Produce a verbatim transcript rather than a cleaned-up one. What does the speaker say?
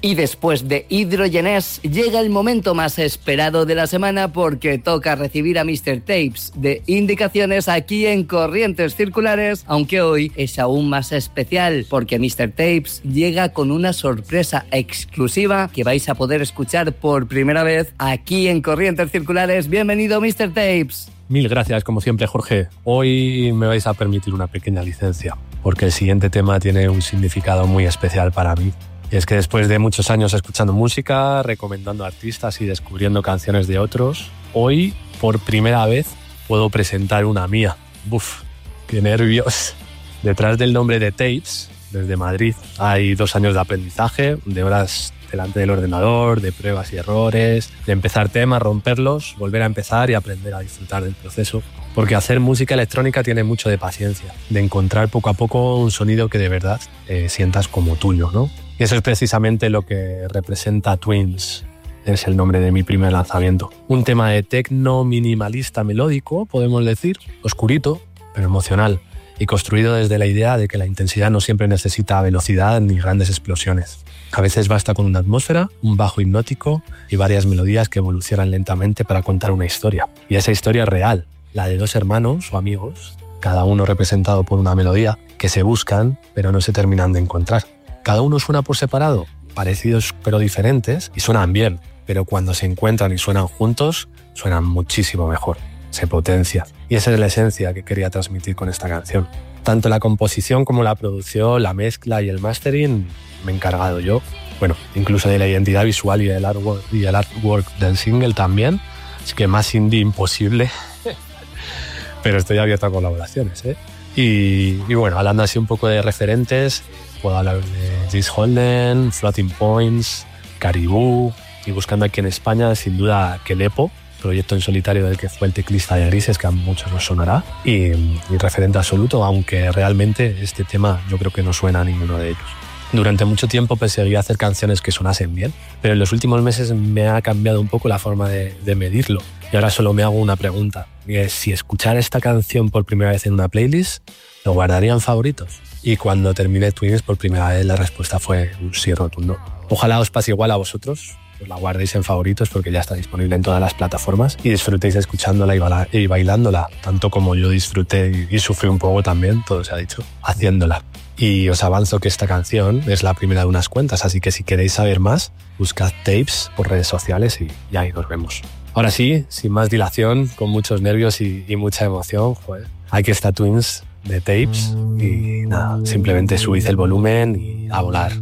Y después de Hydrogenés llega el momento más esperado de la semana porque toca recibir a míster Tapes de Indicaciones aquí en Corrientes Circulares, aunque hoy es aún más especial porque míster Tapes llega con una sorpresa exclusiva que vais a poder escuchar por primera vez aquí en Corrientes Circulares. Bienvenido, míster Tapes. Mil gracias, como siempre, Jorge. Hoy me vais a permitir una pequeña licencia porque el siguiente tema tiene un significado muy especial para mí. Y es que después de muchos años escuchando música, recomendando artistas y descubriendo canciones de otros, hoy, por primera vez, puedo presentar una mía. ¡Buf! ¡Qué nervios! Detrás del nombre de Tapes, desde Madrid, hay dos años de aprendizaje, de horas delante del ordenador, de pruebas y errores, de empezar temas, romperlos, volver a empezar y aprender a disfrutar del proceso. Porque hacer música electrónica tiene mucho de paciencia, de encontrar poco a poco un sonido que de verdad eh, sientas como tuyo, ¿no? Y eso es precisamente lo que representa Twins. Es el nombre de mi primer lanzamiento. Un tema de techno minimalista melódico, podemos decir, oscurito, pero emocional, y construido desde la idea de que la intensidad no siempre necesita velocidad ni grandes explosiones. A veces basta con una atmósfera, un bajo hipnótico y varias melodías que evolucionan lentamente para contar una historia. Y esa historia es real, la de dos hermanos o amigos, cada uno representado por una melodía, que se buscan pero no se terminan de encontrar. Cada uno suena por separado, parecidos pero diferentes, y suenan bien, pero cuando se encuentran y suenan juntos, suenan muchísimo mejor, se potencia. Y esa es la esencia que quería transmitir con esta canción. Tanto la composición como la producción, la mezcla y el mastering me he encargado yo. Bueno, incluso de la identidad visual y el artwork, y el artwork del single también, así que más indie imposible. Pero estoy abierto a colaboraciones, ¿eh? Y, y bueno, hablando así un poco de referentes, puedo hablar de Jace Holden, Floating Points, Caribou, y buscando aquí en España, sin duda, Kelepo, proyecto en solitario del que fue el teclista de Grises, que a muchos nos sonará, y, y referente absoluto, aunque realmente este tema yo creo que no suena a ninguno de ellos. Durante mucho tiempo perseguí hacer canciones que sonasen bien, pero en los últimos meses me ha cambiado un poco la forma de, de medirlo. Y ahora solo me hago una pregunta, y es si escuchar esta canción por primera vez en una playlist, ¿lo guardaría en favoritos? Y cuando terminé Twins por primera vez la respuesta fue un sí rotundo. Ojalá os pase igual a vosotros, os la guardéis en favoritos porque ya está disponible en todas las plataformas y disfrutéis escuchándola y, bala- y bailándola, tanto como yo disfruté y, y sufrí un poco también, todo se ha dicho, haciéndola. Y os avanzo que esta canción es la primera de unas cuantas, así que si queréis saber más, buscad Tapes por redes sociales y, y ahí nos vemos. Ahora sí, sin más dilación, con muchos nervios y, y mucha emoción, joder, aquí está Twins de Tapes y nada, simplemente subid el volumen y a volar.